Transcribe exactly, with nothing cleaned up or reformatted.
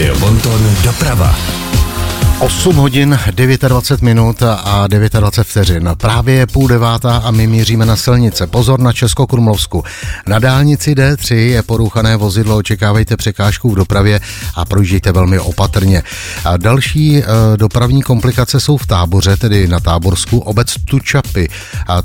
Radio Bonton doprava. osm hodin dvacet devět minut a dvacet devět vteřin. Právě je půl devátá a my míříme na silnice. Pozor na Českokrumlovsku. Na dálnici D tři je porouchané vozidlo, očekávejte překážku v dopravě a projíždějte velmi opatrně. A další e, dopravní komplikace jsou v Táboře, tedy na Táborsku, obec Tučapy. A